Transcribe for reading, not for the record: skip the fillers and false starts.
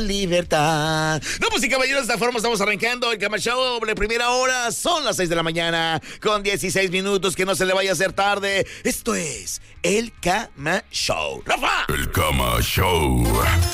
libertad. No, pues sí, caballeros, de esta forma estamos arrancando el Cama Show de primera hora. Son las 6 de la mañana con 16 minutos. Que no se le vaya a hacer tarde. Esto es el Cama Show. ¡Rafa! El Cama Show.